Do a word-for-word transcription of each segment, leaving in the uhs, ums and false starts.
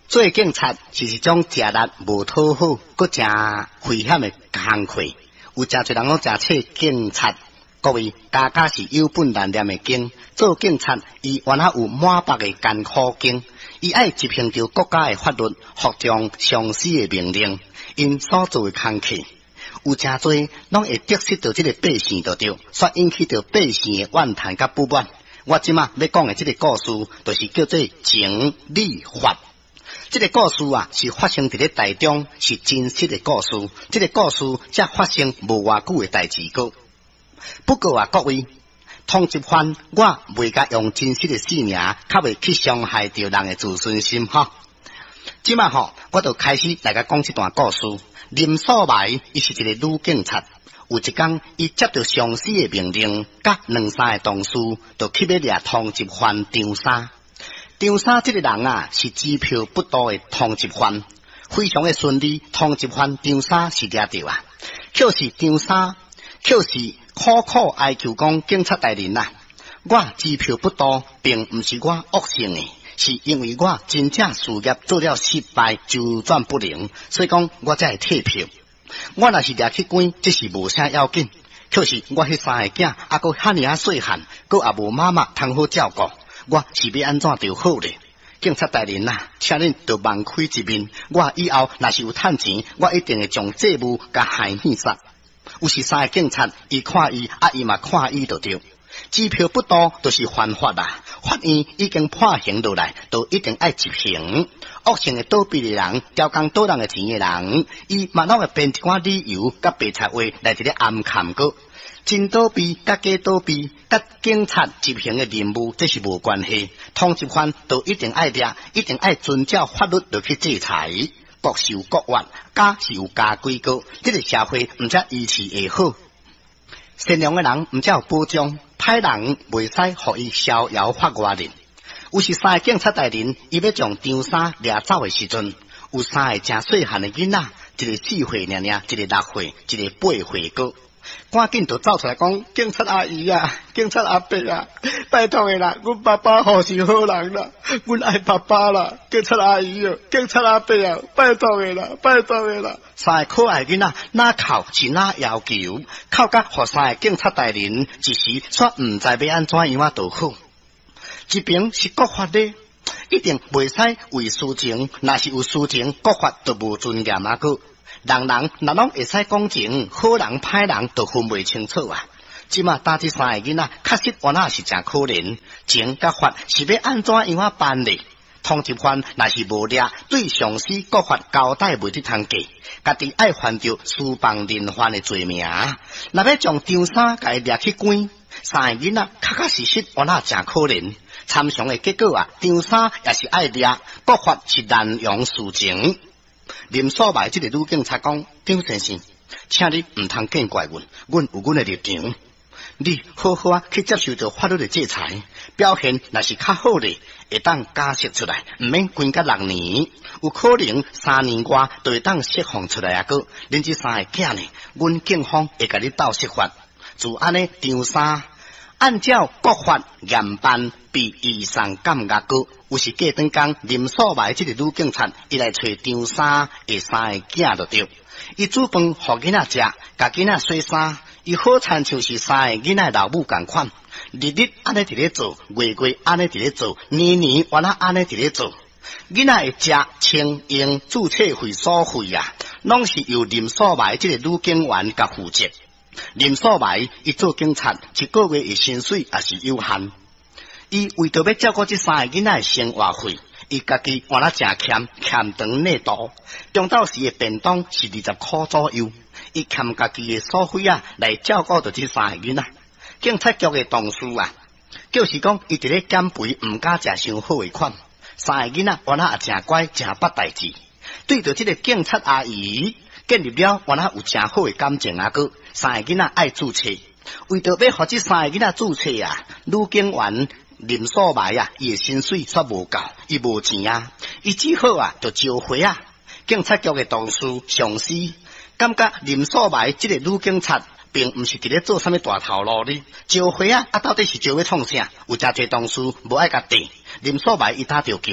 做警察是一种食力无讨好，搁真危险的工课。有真侪人讲真册警察，各位家家是有本难念的经。做警察，伊原来有满腹的艰苦经，伊爱执行着国家的法律，服从上司的命令，因所做的工课。有真侪拢会得失到这个百姓度着，煞引起着百姓的怨叹甲不满。我即马要讲的这个故事，就是叫做情理法。这个故事啊，是发生伫咧台中，是真实的故事。这个故事才发生无偌久的代志个。不过啊，各位，通缉犯我袂甲用真实的姓名，较袂去伤害着人的自尊心哈。即马吼，我就开始来甲讲这段故事。林素梅，伊是一个女警察。有一天，伊接到上司的命令，甲两三个同事，就去要掠通缉犯张三。张三这个人啊，是支票不多的通缉犯，非常的顺利。通缉犯张三是掠到啊，就是张三，就是苦苦哀求讲警察大人啊，我支票不多，并不是我恶性的，是因为我真正事业做了失败，周转不灵，所以讲我才会退票。我若是掠去关，这是无啥要紧。可是我迄三个囝，还阁遐尔啊细汉，阁也无妈妈通好照顾，我是要安怎就好咧？警察大人啊，请恁就网开一面，我以后若是有趁钱，我一定会将债务甲害死杀。有时三个警察，伊看伊，啊伊嘛看伊就对。支票不多，就是犯法啦。法院已经判刑落来，就一定爱执行。恶性的倒闭的人，刁工倒人的钱的人，伊嘛拢会编一寡理由，甲白菜话来一个暗砍个。真倒闭甲假倒闭，甲警察执行的任务，这是无关系。通缉犯都一定爱掠，一定爱遵照法律落去制裁。各受各法，家是有家规矩，这个社会毋则维持会好。善良的人毋则有保障，歹人袂使互伊逍遥法外人。有时三个警察大人，伊要将张三掠走的时阵，有三个正细汉的囡仔，一个四岁尔尔，一个六岁，一个八岁个，赶紧就走出来讲：警察阿姨啊，警察阿伯啊，拜托的啦，阮爸爸好是好人啦，阮爱爸爸啦，警察阿姨哦，警察阿伯啊，拜托的啦，拜托的啦。三个可爱囡仔哪哭是哪要求，哭甲互三个警察大人一时煞毋知要安怎样啊就好。一边是国法咧，一定袂使为私情，若是有私情，国法就无尊严啊个。人人若拢会使讲情，好人歹人都分袂清楚啊。即马打这三个囡仔，确实原来是真可怜。情甲法是要安怎样啊办咧？通缉犯若是无掠，对上司国法交代袂得通过，家己爱犯着私放连犯的罪名。若要将张三甲伊掠去关，三个囡仔确确实实原来真可怜。参详的结果啊，张三也是爱掠，国法是滥用私情。林素梅这个女警察讲：张先生，请你唔通见怪阮，阮有阮的立场。你好好啊去接受着法律的制裁，表现若是较好咧，会当假释出来，唔免关甲六年，有可能三年外就会当释放出来啊个。恁这三个囝呢，阮警方会甲你斗释法。就安尼，张三按照国法严办，比以上监押个。有时过顿工，林素梅这个女警察，伊来找张三的三个囝就对。伊煮饭互囡仔食，甲囡仔洗衫，伊好亲像是三个囡仔老母共款，日日安尼伫咧做，月月安尼伫咧做，年年原来安尼伫咧做。囡仔的食、穿、用、注册费、所费啊，拢是由林素梅这个女警员甲负责。林素梅伊做警察，一个月的薪水也是有限。伊为着要照顾这三个囡仔的生活费，伊家己原来真欠，欠长内度。中昼时的便当是二十块左右，伊欠家己的所费啊，来照顾着这三个囡仔。警察局的同事啊，就是讲伊伫咧减肥，毋敢食伤好的款。三个囡仔原来也真乖，真捌代志。对着这个警察阿姨建立了原来有真好的感情啊个。三个囡仔爱注册，为着要互这三个囡仔注册啊，女警员林素梅啊，伊的薪水煞无够，伊无钱啊，伊只好啊就招回啊。警察局的同事上司感觉林素梅这个女警察并毋是伫咧做啥物大头路哩，招回啊，啊到底是招要创啥？有真侪同事无爱甲地，林素梅伊打着急啊，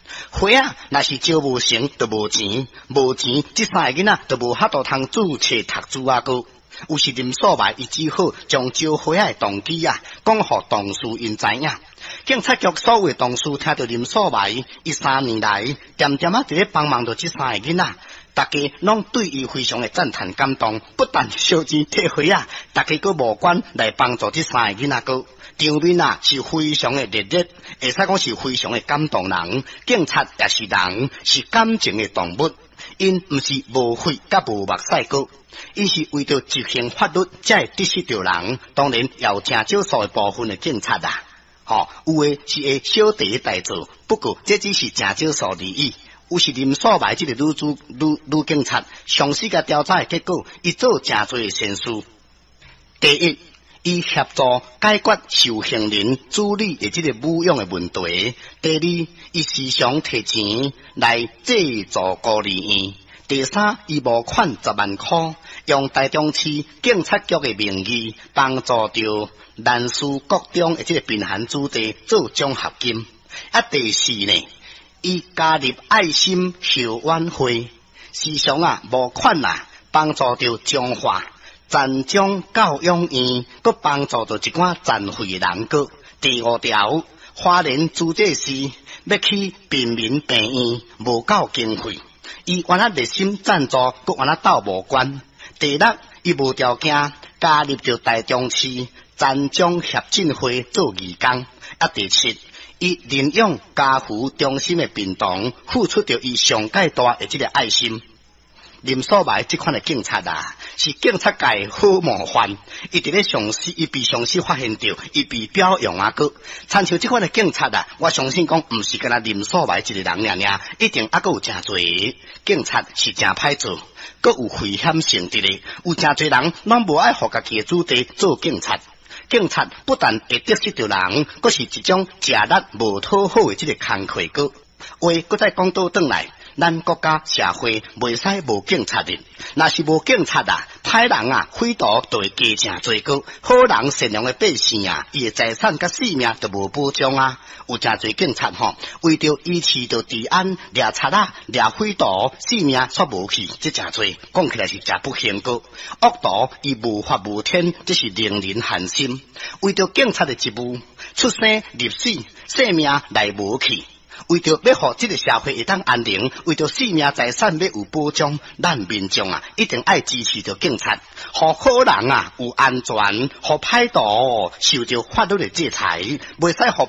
花啊，若是招无成，就无钱，无钱，这三个囡仔就无法度通注册读书啊个。有时林素梅伊只好将招花的动机啊，讲互同事因知影。警察局所有同事听到林素梅伊三年来点点啊伫咧帮忙着这三个囡仔，大家拢对伊非常的赞叹感动，不但烧钱摕花啊，大家佫无关来帮助这三个囡仔个。场面啊是非常的热烈，会使讲是非常的感动人。警察也是人，是感情的动物，因毋是无血甲无目屎个，因是为着执行法律才会得失着人。当然也有正少数的部分的警察啊，吼、哦、有诶是会小弟代做，不过这只是正少数例子。有时林素梅这个女主女女警察，详细甲调查的结果，伊做真多的善事。第一，伊协助解决受刑人处理的这个侮辱的问题。第二，伊时常摕钱来借助孤儿院。第三，伊募款十万块，用台中市警察局的名义帮助着南市各中的这个贫寒子弟做奖学金。啊，第四呢，伊加入爱心校晚会，时常啊募款啊帮助着彰化残障教养院，佮帮助着一寡残废的人个。第五条，花莲主治师要去平民病院，无够经费，伊原来热心赞助，佮原来斗无关。第六，伊无条件加入着台中市残障协进会做义工。啊，第七，伊领养家扶中心的病童，付出着伊上界大的这个爱心。林素梅这款的警察啊，是警察界好模范。伊伫咧上司，伊被上司发现到，伊被表扬啊个。参像这款的警察啊，我相信讲毋是干那林素梅一个人尔尔，一定还佫有真侪警察是真歹做，佫有危险性质的。有真侪人拢无爱互家己的子弟做警察。警察不但会得失着人，佫是一种食力无讨好的这个工课个。话佫再讲倒转来。咱国家社会袂使无警察的，若是无警察啊，歹人啊，匪徒就会加正多个，好人善良的百姓啊，伊的财产甲性命就无保障啊。有真侪警察吼，为着维持着治安，掠贼啊，掠匪徒，性命煞无去，这真多，讲起来是真不幸个。恶徒伊无法无天，这是令人寒心。为着警察的职务，出生入死，性命来无去。为着要互这个社会会当安宁，为着性命财产要有保障，咱民众啊一定爱支持着警察，互好人啊有安全，互歹徒受着法律的制裁，袂使互